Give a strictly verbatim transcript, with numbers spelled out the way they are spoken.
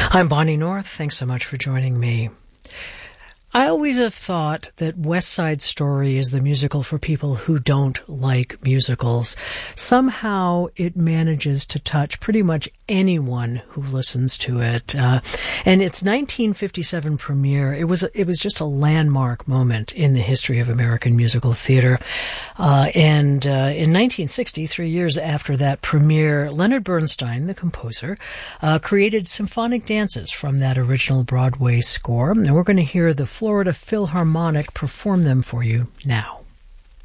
I'm Bonnie North. Thanks so much for joining me. I always have thought that West Side Story is the musical for people who don't like musicals. Somehow it manages to touch pretty much anyone who listens to it. Uh, and its nineteen fifty-seven premiere, it was it was just a landmark moment in the history of American musical theater. Uh, and uh, in nineteen sixty, three years after that premiere, Leonard Bernstein, the composer, uh, created symphonic dances from that original Broadway score. And we're going to hear the Florida Philharmonic perform them for you now.